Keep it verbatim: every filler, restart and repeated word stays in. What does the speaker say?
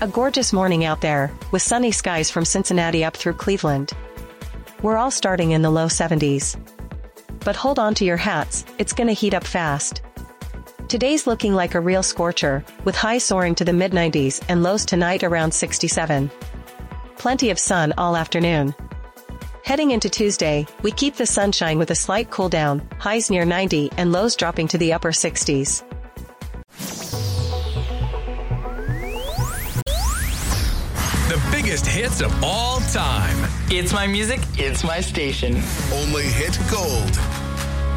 A gorgeous morning out there, with sunny skies from Cincinnati up through Cleveland. We're all starting in the low seventies. But hold on to your hats, it's gonna heat up fast. Today's looking like a real scorcher, with highs soaring to the mid nineties and lows tonight around sixty-seven. Plenty of sun all afternoon. Heading into Tuesday, we keep the sunshine with a slight cool down, highs near ninety and lows dropping to the upper sixties. The biggest hits of all time. It's my music, it's my station. Only hit gold.